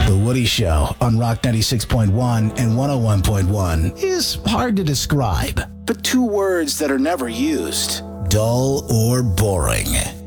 The Woody Show on Rock 96.1 and 101.1 is hard to describe, but two words that are never used: dull or boring.